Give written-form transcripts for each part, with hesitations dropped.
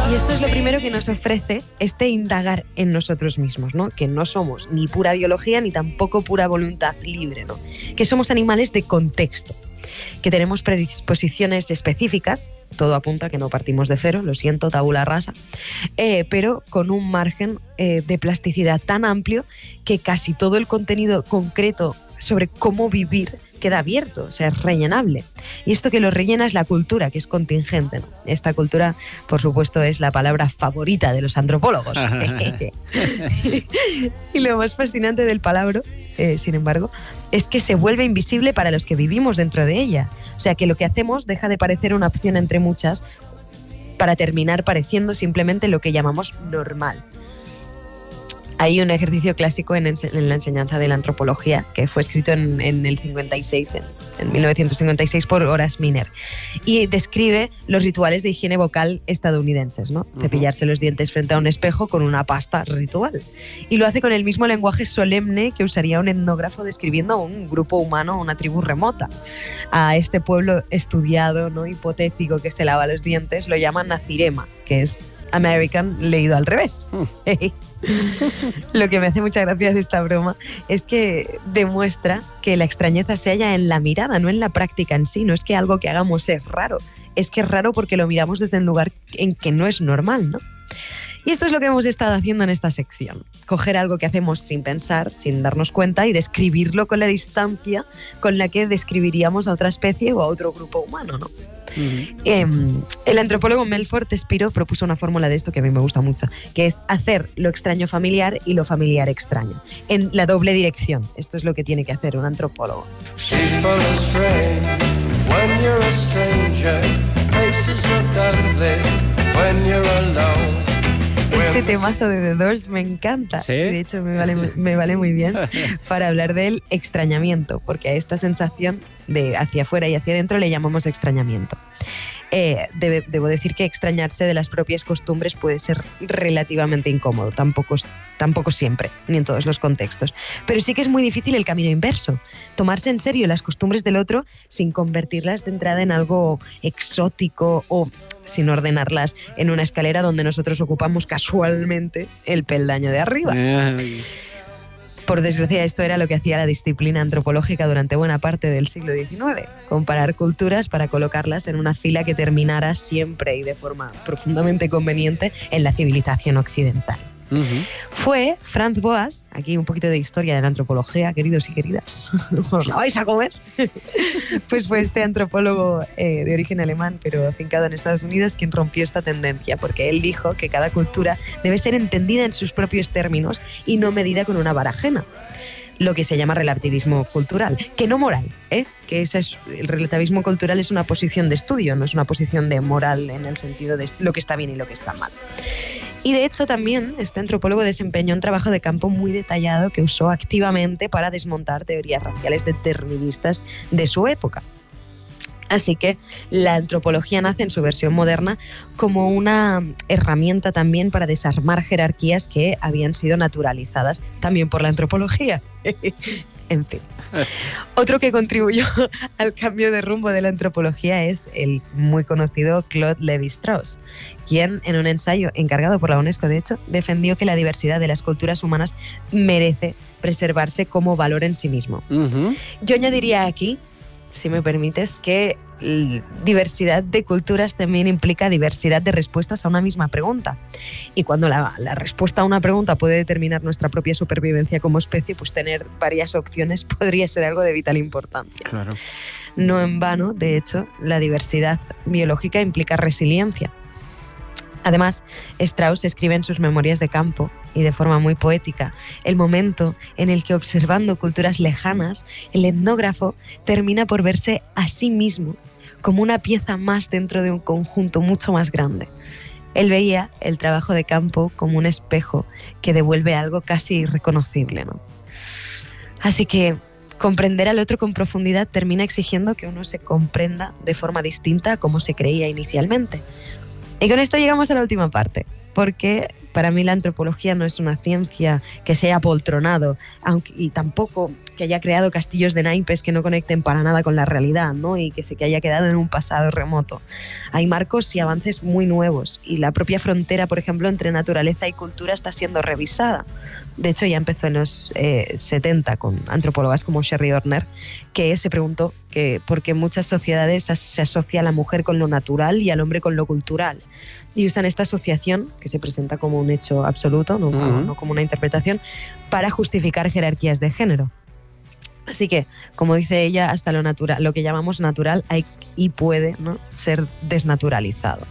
Y esto es lo primero que nos ofrece este indagar en nosotros mismos, ¿no? Que no somos ni pura biología ni tampoco pura voluntad libre, ¿no? Que somos animales de contexto, que tenemos predisposiciones específicas, todo apunta a que no partimos de cero, lo siento, tabula rasa, pero con un margen de plasticidad tan amplio que casi todo el contenido concreto sobre cómo vivir queda abierto, o sea, es rellenable. Y esto que lo rellena es la cultura, que es contingente, ¿no? Esta cultura, por supuesto, es la palabra favorita de los antropólogos. Y lo más fascinante del palabra, sin embargo, es que se vuelve invisible para los que vivimos dentro de ella. O sea, que lo que hacemos deja de parecer una opción entre muchas para terminar pareciendo simplemente lo que llamamos normal. Hay un ejercicio clásico en la enseñanza de la antropología que fue escrito en el 56, en 1956 por Horace Miner, y describe los rituales de higiene vocal estadounidenses, ¿no? Cepillarse los dientes frente a un espejo con una pasta ritual. Y lo hace con el mismo lenguaje solemne que usaría un etnógrafo describiendo a un grupo humano o una tribu remota. A este pueblo estudiado, ¿no? Hipotético que se lava los dientes lo llaman Nacirema, que es American leído al revés. Lo que me hace mucha gracia de esta broma es que demuestra que la extrañeza se halla en la mirada, no en la práctica en sí. No es que algo que hagamos es raro, es que es raro porque lo miramos desde un lugar en que no es normal, ¿no? Y esto es lo que hemos estado haciendo en esta sección. Coger algo que hacemos sin pensar, sin darnos cuenta, y describirlo con la distancia con la que describiríamos a otra especie o a otro grupo humano, ¿no? El antropólogo Melfort Spiro propuso una fórmula de esto que a mí me gusta mucho, que es hacer lo extraño familiar y lo familiar extraño, en la doble dirección. Esto es lo que tiene que hacer un antropólogo. Este temazo de The Doors me encanta. ¿Sí? De hecho, me vale muy bien para hablar del extrañamiento, porque a esta sensación de hacia afuera y hacia adentro le llamamos extrañamiento. Debo decir que extrañarse de las propias costumbres puede ser relativamente incómodo, tampoco siempre, ni en todos los contextos. Pero sí que es muy difícil el camino inverso, tomarse en serio las costumbres del otro sin convertirlas de entrada en algo exótico o sin ordenarlas en una escalera donde nosotros ocupamos casualmente el peldaño de arriba. Por desgracia, esto era lo que hacía la disciplina antropológica durante buena parte del siglo XIX, comparar culturas para colocarlas en una fila que terminara siempre y de forma profundamente conveniente en la civilización occidental. Fue Franz Boas, aquí un poquito de historia de la antropología, queridos y queridas, ¿os la vais a comer? Pues fue este antropólogo de origen alemán, pero afincado en Estados Unidos, quien rompió esta tendencia, porque él dijo que cada cultura debe ser entendida en sus propios términos y no medida con una vara ajena. Lo que se llama relativismo cultural, que no moral, que el relativismo cultural es una posición de estudio, no es una posición de moral en el sentido de lo que está bien y lo que está mal. Y de hecho también este antropólogo desempeñó un trabajo de campo muy detallado que usó activamente para desmontar teorías raciales deterministas de su época. Así que la antropología nace en su versión moderna como una herramienta también para desarmar jerarquías que habían sido naturalizadas también por la antropología. En fin. Otro que contribuyó al cambio de rumbo de la antropología es el muy conocido Claude Lévi-Strauss, quien en un ensayo encargado por la UNESCO, de hecho, defendió que la diversidad de las culturas humanas merece preservarse como valor en sí mismo. Yo añadiría aquí, si me permites, que diversidad de culturas también implica diversidad de respuestas a una misma pregunta. Y cuando la respuesta a una pregunta puede determinar nuestra propia supervivencia como especie, pues tener varias opciones podría ser algo de vital importancia. Claro. No en vano, de hecho, la diversidad biológica implica resiliencia. Además, Strauss escribe en sus memorias de campo, y de forma muy poética, el momento en el que, observando culturas lejanas, el etnógrafo termina por verse a sí mismo como una pieza más dentro de un conjunto mucho más grande. Él veía el trabajo de campo como un espejo que devuelve algo casi irreconocible, ¿no? Así que comprender al otro con profundidad termina exigiendo que uno se comprenda de forma distinta a como se creía inicialmente. Y con esto llegamos a la última parte, porque para mí la antropología no es una ciencia que se haya apoltronado, y tampoco que haya creado castillos de naipes que no conecten para nada con la realidad, ¿no? Y que haya quedado en un pasado remoto. Hay marcos y avances muy nuevos y la propia frontera, por ejemplo, entre naturaleza y cultura está siendo revisada. De hecho, ya empezó en los 70 con antropólogas como Sherry Horner, que se preguntó que por qué en muchas sociedades se asocia a la mujer con lo natural y al hombre con lo cultural. Y usan esta asociación, que se presenta como un hecho absoluto, no como una interpretación, para justificar jerarquías de género. Así que, como dice ella, hasta lo natural, lo que llamamos natural hay y puede, ¿no?, ser desnaturalizado.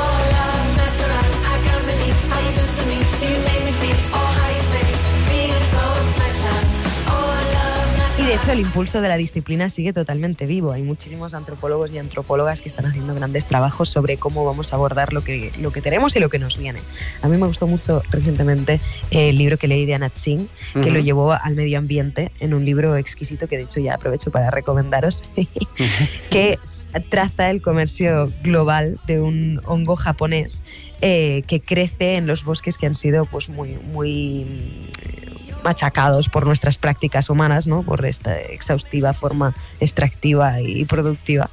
De hecho, el impulso de la disciplina sigue totalmente vivo. Hay muchísimos antropólogos y antropólogas que están haciendo grandes trabajos sobre cómo vamos a abordar lo que tenemos y lo que nos viene. A mí me gustó mucho recientemente el libro que leí de Anat Singh, que lo llevó al medio ambiente en un libro exquisito que de hecho ya aprovecho para recomendaros, que traza el comercio global de un hongo japonés que crece en los bosques que han sido pues muy machacados por nuestras prácticas humanas, ¿no?, por esta exhaustiva forma extractiva y productiva.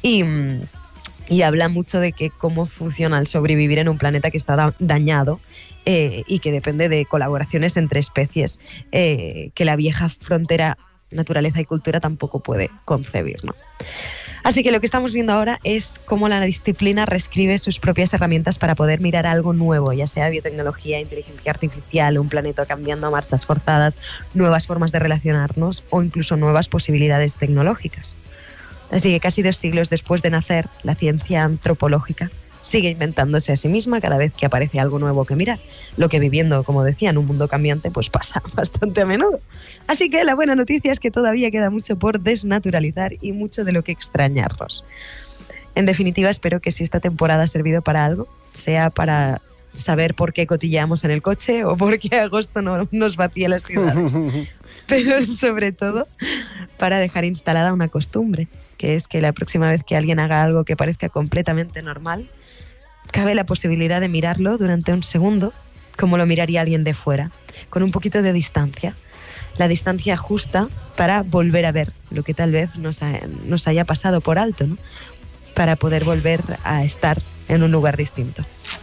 Y habla mucho de que cómo funciona el sobrevivir en un planeta que está dañado y que depende de colaboraciones entre especies que la vieja frontera naturaleza y cultura tampoco puede concebir, ¿no? Así que lo que estamos viendo ahora es cómo la disciplina reescribe sus propias herramientas para poder mirar algo nuevo, ya sea biotecnología, inteligencia artificial, un planeta cambiando a marchas forzadas, nuevas formas de relacionarnos o incluso nuevas posibilidades tecnológicas. Así que casi 2 siglos después de nacer, la ciencia antropológica sigue inventándose a sí misma cada vez que aparece algo nuevo que mirar, lo que viviendo, como decía, en un mundo cambiante, pues pasa bastante a menudo. Así que la buena noticia es que todavía queda mucho por desnaturalizar y mucho de lo que extrañarnos. En definitiva, espero que si esta temporada ha servido para algo, sea para saber por qué cotilleamos en el coche o por qué agosto no nos vacía las ciudades, pero sobre todo para dejar instalada una costumbre, que es que la próxima vez que alguien haga algo que parezca completamente normal, cabe la posibilidad de mirarlo durante un segundo como lo miraría alguien de fuera, con un poquito de distancia. La distancia justa para volver a ver lo que tal vez nos haya pasado por alto, ¿no?, para poder volver a estar en un lugar distinto.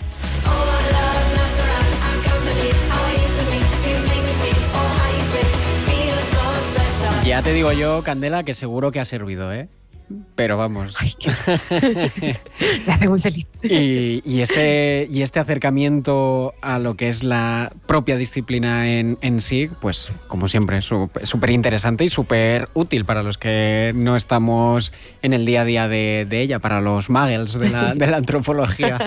Ya te digo yo, Candela, que seguro que ha servido, ¿eh? Pero vamos. Ay, me hace muy feliz. Y este acercamiento a lo que es la propia disciplina en sí, pues como siempre, súper interesante y súper útil para los que no estamos en el día a día de ella, para los muggles de la antropología.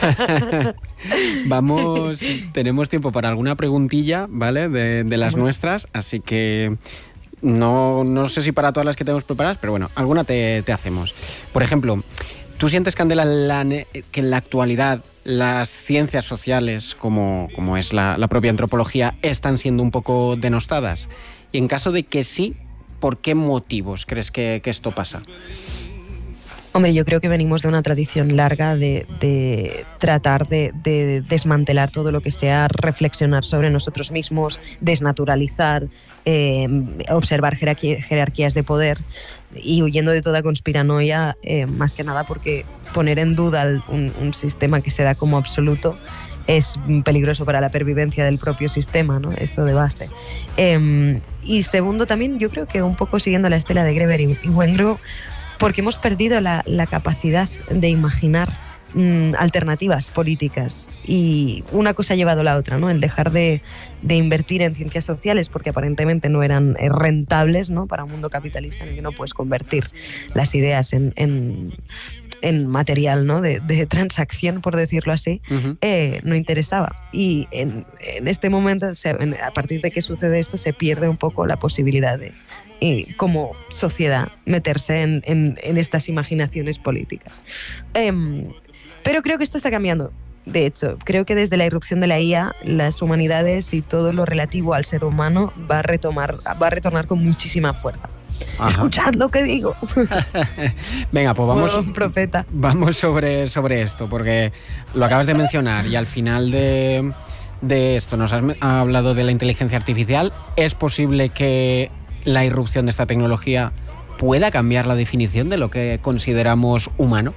Tenemos tiempo para alguna preguntilla, ¿vale? De las nuestras, así que no sé si para todas las que tenemos preparadas, pero bueno, alguna te hacemos. Por ejemplo, ¿tú sientes, Candela, que en la actualidad las ciencias sociales, como es la propia antropología, están siendo un poco denostadas? Y en caso de que sí, ¿por qué motivos crees que esto pasa? Hombre, yo creo que venimos de una tradición larga de tratar de desmantelar todo lo que sea reflexionar sobre nosotros mismos, desnaturalizar, observar jerarquías de poder y huyendo de toda conspiranoia, más que nada porque poner en duda un sistema que se da como absoluto es peligroso para la pervivencia del propio sistema, ¿no? Esto de base. Y segundo, también yo creo que un poco siguiendo la estela de Greber y Wengrow, porque hemos perdido la capacidad de imaginar alternativas políticas y una cosa ha llevado a la otra, ¿no? El dejar de invertir en ciencias sociales porque aparentemente no eran rentables, ¿no?, para un mundo capitalista en el que no puedes convertir las ideas en material, ¿no?, de transacción, por decirlo así, no interesaba. Y en este momento, a partir de que sucede esto, se pierde un poco la posibilidad de, como sociedad, meterse en estas imaginaciones políticas. Pero creo que esto está cambiando. De hecho, creo que desde la irrupción de la IA, las humanidades y todo lo relativo al ser humano va a retornar con muchísima fuerza. Ajá. Escuchando, ¿qué digo? Venga, pues vamos, bueno, profeta. Vamos sobre esto, porque lo acabas de mencionar y al final de esto nos has hablado de la inteligencia artificial. ¿Es posible que la irrupción de esta tecnología pueda cambiar la definición de lo que consideramos humano?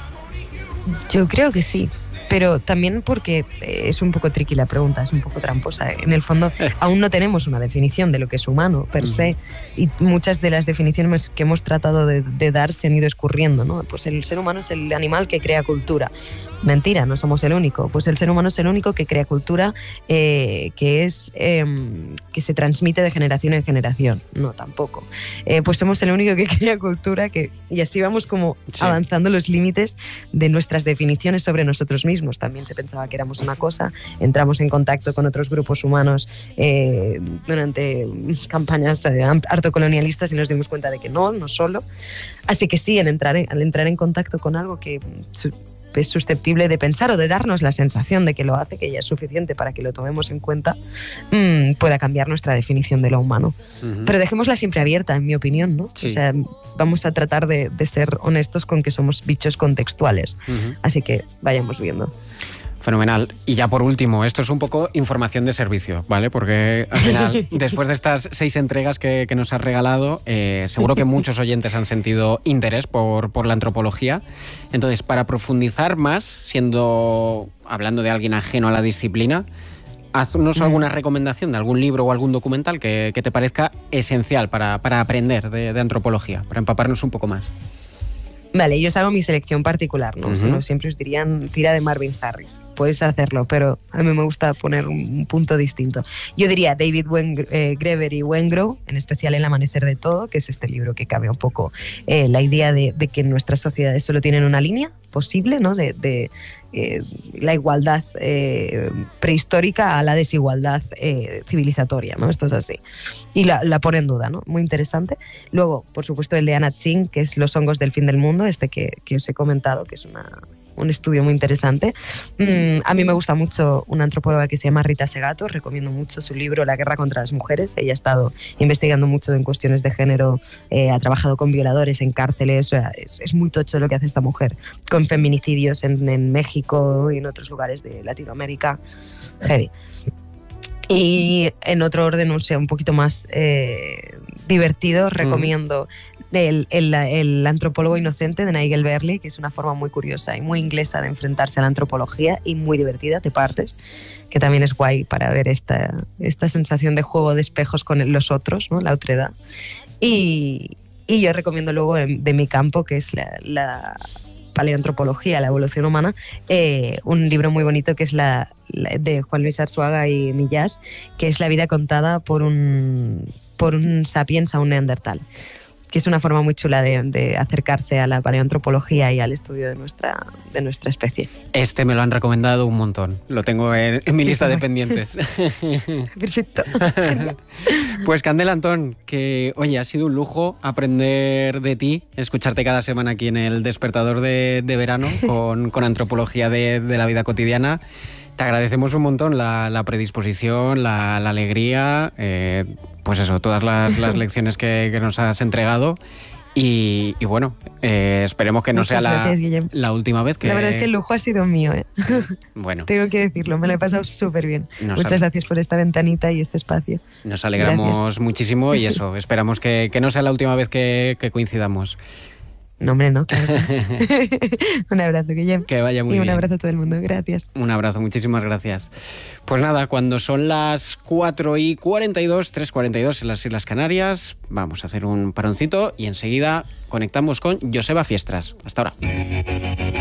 Yo creo que sí, pero también porque es un poco tricky la pregunta, es un poco tramposa. En el fondo, aún no tenemos una definición de lo que es humano per se, y muchas de las definiciones que hemos tratado de dar se han ido escurriendo, ¿no? Pues el ser humano es el animal que crea cultura. Mentira, no somos el único. Pues el ser humano es el único que crea cultura, que se transmite de generación en generación. No, tampoco. Pues somos el único que crea cultura, y así vamos como avanzando los límites de nuestras definiciones sobre nosotros mismos. También se pensaba que éramos una cosa, entramos en contacto con otros grupos humanos durante campañas harto colonialistas y nos dimos cuenta de que no solo. Así que sí, al entrar en contacto con algo que es susceptible de pensar o de darnos la sensación de que lo hace, que ya es suficiente para que lo tomemos en cuenta, pueda cambiar nuestra definición de lo humano. Pero dejémosla siempre abierta, en mi opinión, ¿no? Sí. O sea, vamos a tratar de ser honestos con que somos bichos contextuales. Así que vayamos viendo. Fenomenal. Y ya por último, esto es un poco información de servicio, ¿vale? Porque al final, después de estas 6 entregas que nos has regalado, seguro que muchos oyentes han sentido interés por la antropología. Entonces, para profundizar más, hablando de alguien ajeno a la disciplina, haznos alguna recomendación de algún libro o algún documental que te parezca esencial para aprender de antropología, para empaparnos un poco más. Vale, yo os hago mi selección particular, ¿no? ¿no? Siempre os dirían, tira de Marvin Harris. Puedes hacerlo, pero a mí me gusta poner un punto distinto. Yo diría David Grevery Wengrow, en especial El amanecer de todo, que es este libro que cambia un poco la idea de que nuestras sociedades solo tienen una línea posible, ¿no? De la igualdad prehistórica a la desigualdad civilizatoria, ¿no? Esto es así. Y la pone en duda, ¿no? Muy interesante. Luego, por supuesto, el de Anna Tsing, que es Los hongos del fin del mundo, que os he comentado, que es un estudio muy interesante. A mí me gusta mucho una antropóloga que se llama Rita Segato, recomiendo mucho su libro La guerra contra las mujeres. Ella ha estado investigando mucho en cuestiones de género, ha trabajado con violadores en cárceles, o sea, es muy tocho lo que hace esta mujer, con feminicidios en México y en otros lugares de Latinoamérica. Heavy. Y en otro orden, o sea, un poquito más divertido, recomiendo el antropólogo inocente de Nigel Berley, que es una forma muy curiosa y muy inglesa de enfrentarse a la antropología y muy divertida, te partes, que también es guay para ver esta sensación de juego de espejos con los otros, ¿no? La otredad. Y yo recomiendo luego de mi campo, que es la paleoantropología, la evolución humana, un libro muy bonito que es de Juan Luis Arzuaga y Millás, que es La vida contada por un sapiens a un neandertal, que es una forma muy chula de acercarse a la paleoantropología y al estudio de nuestra especie. Este me lo han recomendado un montón, lo tengo en mi lista de pendientes. Perfecto. Pues Candela Antón, que oye, ha sido un lujo aprender de ti, escucharte cada semana aquí en el Despertador de Verano con antropología de la vida cotidiana. Te agradecemos un montón la predisposición, la alegría, pues eso, todas las lecciones que nos has entregado. Y bueno, esperemos que no sea la última vez que... La verdad es que el lujo ha sido mío, ¿eh? Bueno. Tengo que decirlo, me lo he pasado súper bien. Muchas gracias por esta ventanita y este espacio. Nos alegramos muchísimo y eso, esperamos que no sea la última vez que coincidamos. No, hombre, no, claro. Un abrazo, Guillem. Que vaya muy bien. Y un abrazo a todo el mundo, gracias. Un abrazo, muchísimas gracias. Pues nada, cuando son las 4:42, 3:42 en las Islas Canarias, vamos a hacer un paroncito y enseguida conectamos con Joseba Fiestras. Hasta ahora.